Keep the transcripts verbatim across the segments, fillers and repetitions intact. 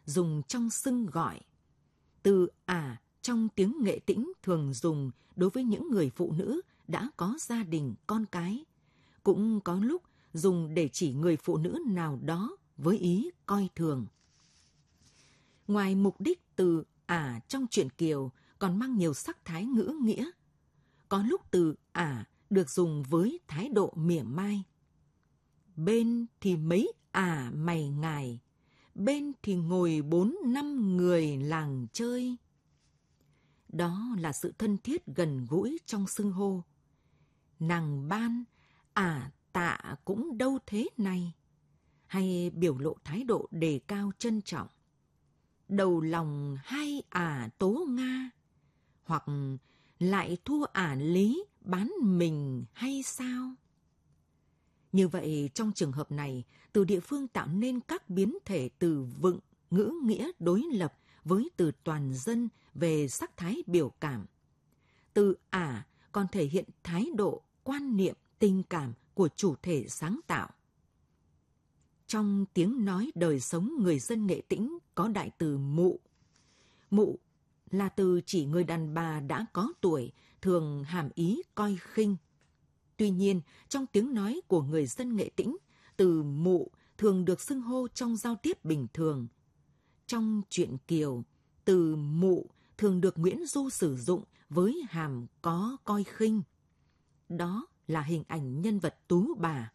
dùng trong xưng gọi. Từ ả trong tiếng Nghệ Tĩnh thường dùng đối với những người phụ nữ đã có gia đình, con cái. Cũng có lúc dùng để chỉ người phụ nữ nào đó với ý coi thường. Ngoài mục đích từ ả trong truyện Kiều còn mang nhiều sắc thái ngữ nghĩa. Có lúc từ ả được dùng với thái độ mỉa mai. Bên thì mấy ả mày ngài, bên thì ngồi bốn năm người làng chơi. Đó là sự thân thiết gần gũi trong xưng hô. Nàng Ban, ả Tạ cũng đâu thế này. Hay biểu lộ thái độ đề cao trân trọng. Đầu lòng hai ả Tố Nga, hoặc lại thua ả Lý bán mình hay sao? Như vậy, trong trường hợp này, từ địa phương tạo nên các biến thể từ vựng, ngữ nghĩa đối lập với từ toàn dân về sắc thái biểu cảm. Từ ả còn thể hiện thái độ, quan niệm, tình cảm của chủ thể sáng tạo. Trong tiếng nói đời sống người dân Nghệ Tĩnh có đại từ mụ. Mụ là từ chỉ người đàn bà đã có tuổi, thường hàm ý coi khinh. Tuy nhiên, trong tiếng nói của người dân Nghệ Tĩnh, từ mụ thường được xưng hô trong giao tiếp bình thường. Trong truyện Kiều, từ mụ thường được Nguyễn Du sử dụng với hàm có coi khinh. Đó là hình ảnh nhân vật tú bà.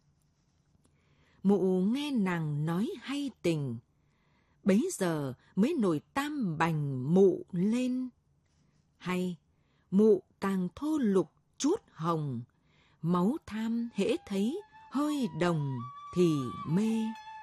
Mụ nghe nàng nói hay tình, bấy giờ mới nổi tam bành mụ lên. Hay, mụ càng thô lục chút hồng, máu tham hễ thấy hơi đồng thì mê.